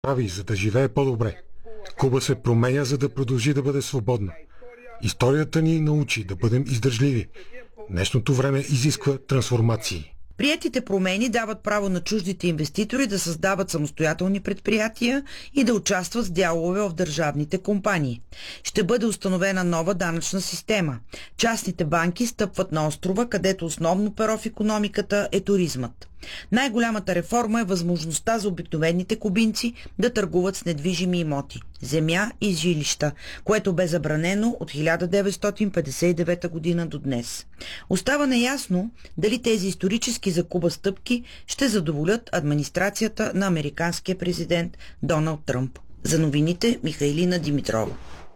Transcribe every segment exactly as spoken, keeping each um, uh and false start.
Прави, за да живее по-добре. Куба се променя, за да продължи да бъде свободна. Историята ни научи да бъдем издържливи. Днешното време изисква трансформации. Приетите промени дават право на чуждите инвеститори да създават самостоятелни предприятия и да участват с дялове в държавните компании. Ще бъде установена нова данъчна система. Частните банки стъпват на острова, където основно перо в икономиката е туризмът. Най-голямата реформа е възможността за обикновените кубинци да търгуват с недвижими имоти, земя и жилища, което бе забранено от хиляда деветстотин петдесет и девета година до днес. Остава неясно дали тези исторически за Куба стъпки ще задоволят администрацията на американския президент Доналд Тръмп. За новините Михайлина Димитрова.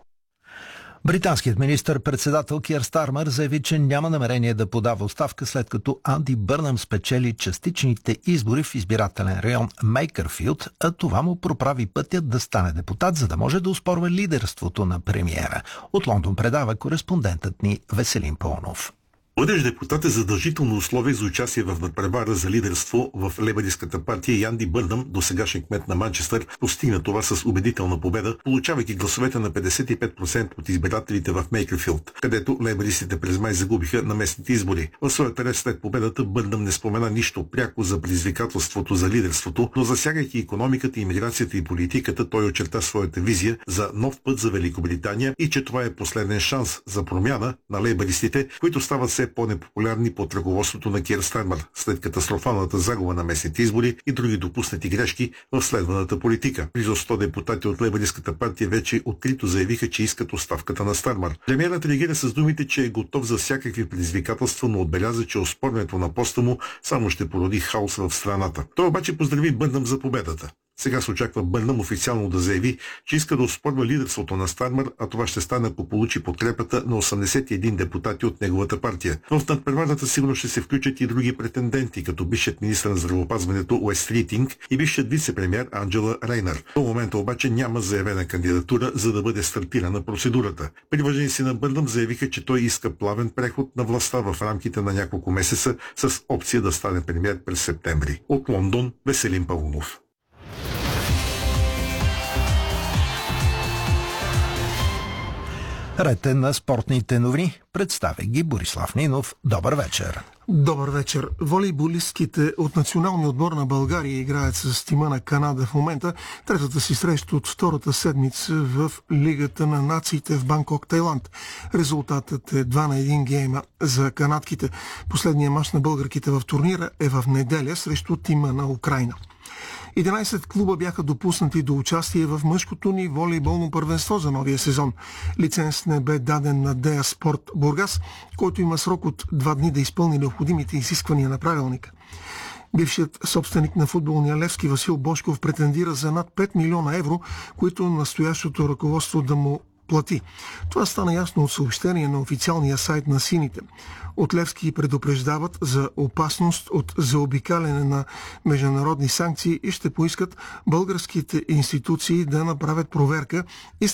Британският министър-председател Киър Стармър заяви, че няма намерение да подава оставка, след като Анди Бърнъм спечели частичните избори в избирателен район Мейкърфилд, а това му проправи пътя да стане депутат, за да може да оспорва лидерството на премиера. От Лондон предава кореспондентът ни Веселин Паунов. Бъдеш депутат е задължително условие за участие в надпревара за лидерство в лейбъристската партия и Анди Бърнъм, досегашен кмет на Манчестър, постигна това с убедителна победа, получавайки гласовете на петдесет и пет процента от избирателите в Мейкърфилд, където лейбъристите през май загубиха на местните избори. В своята реч след победата Бърнъм не спомена нищо пряко за предизвикателството за лидерството, но засягайки икономиката, имиграцията и политиката, той очерта своята визия за нов път за Великобритания и че това е последен шанс за промяна на лейбъристите, които стават все по-непопулярни под ръководството на Киър Стармър след катастрофалната загуба на местните избори и други допуснати грешки в следваната политика. Близо сто депутати от лейбъристската партия вече открито заявиха, че искат оставката на Стармър. Премиерът реагира с думите, че е готов за всякакви предизвикателства, но отбеляза, че оспорването на поста му само ще породи хаос в страната. Той обаче поздрави Бърнъм за победата. Сега се очаква Бърнъм официално да заяви, че иска да оспорва лидерството на Стармър, а това ще стане, ако получи подкрепата на осемдесет и един депутати от неговата партия. В надпреварата сигурно ще се включат и други претенденти, като бившият министър на здравеопазването Уест Ритинг и бившият вице-премиер Анджела Рейнър. До момента обаче няма заявена кандидатура, за да бъде стартирана процедурата. Привърженици на Бърнъм заявиха, че той иска плавен преход на властта в рамките на няколко месеца с опция да стане премиер през септември. От Лондон Веселин Паунов. Ред е на спортните новини. Представя ги Борислав Нинов. Добър вечер. Добър вечер. Волейболистките от националния отбор на България играят с тима на Канада в момента. Третата си среща от втората седмица в Лигата на нациите в Банкок, Тайланд. Резултатът е два на един гейма за канадките. Последният мач на българките в турнира е в неделя срещу тима на Украйна. единайсет клуба бяха допуснати до участие в мъжкото ни волейболно първенство за новия сезон. Лиценз не бе даден на Дея Спорт Бургас, който има срок от два дни да изпълни необходимите изисквания на правилника. Бившият собственик на футболния Левски Васил Божков претендира за над пет милиона евро, които настоящото ръководство да му плати. Това стана ясно от съобщение на официалния сайт на сините. От Левски предупреждават за опасност от заобикаляне на международни санкции и ще поискат българските институции да направят проверка и